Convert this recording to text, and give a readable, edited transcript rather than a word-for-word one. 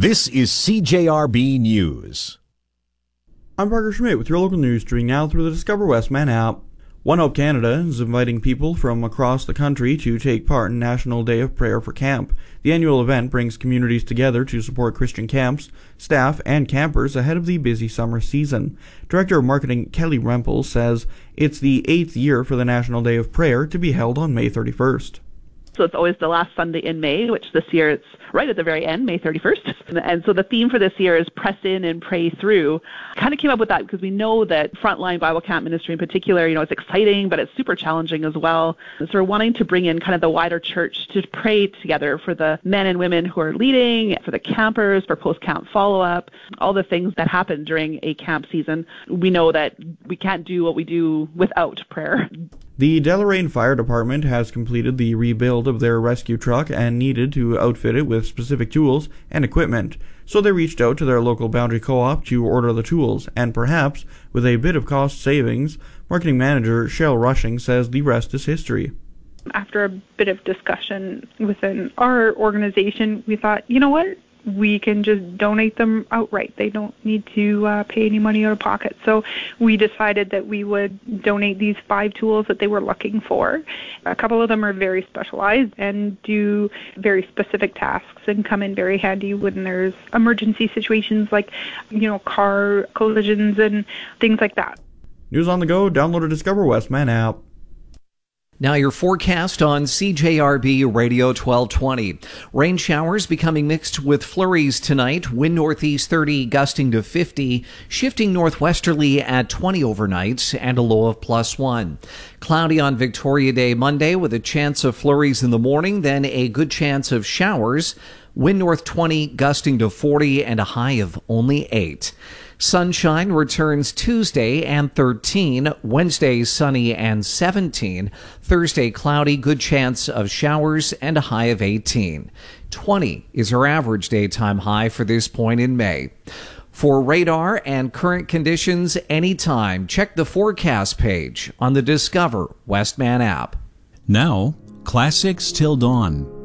This is CJRB News. I'm Parker Schmidt with your local news, streaming now through the Discover Westman app. One Hope Canada is inviting people from across the country to take part in National Day of Prayer for Camp. The annual event brings communities together to support Christian camps, staff, and campers ahead of the busy summer season. Director of Marketing Kelly Rempel says it's the 8th year for the National Day of Prayer to be held on May 31st. So it's always the last Sunday in May, which this year it's right at the very end, May 31st. And so the theme for this year is press in and pray through. Kind of came up with that because we know that frontline Bible camp ministry in particular, it's exciting, but it's super challenging as well. So we're wanting to bring in kind of the wider church to pray together for the men and women who are leading, for the campers, for post-camp follow-up, all the things that happen during a camp season. We know that we can't do what we do without prayer. The Deloraine Fire Department has completed the rebuild of their rescue truck and needed to outfit it with specific tools and equipment. So they reached out to their local Boundary Co-op to order the tools, and perhaps with a bit of cost savings, marketing manager Cheryl Rushing says the rest is history. After a bit of discussion within our organization, we thought, you know what? We can just donate them outright. They don't need to pay any money out of pocket. So we decided that we would donate these 5 tools that they were looking for. A couple of them are very specialized and do very specific tasks and come in very handy when there's emergency situations like, car collisions and things like that. News on the go, download a Discover Westman app. Now your forecast on CJRB Radio 1220. Rain showers becoming mixed with flurries tonight. Wind northeast 30 gusting to 50. Shifting northwesterly at 20 overnight and a low of +1. Cloudy on Victoria Day Monday with a chance of flurries in the morning, then a good chance of showers. Wind north 20 gusting to 40 and a high of only 8. Sunshine returns Tuesday and 13. Wednesday sunny and 17. Thursday cloudy, good chance of showers and a high of 18. 20 is our average daytime high for this point in May. For radar and current conditions anytime, check the forecast page on the Discover Westman app. Now, Classics Till Dawn.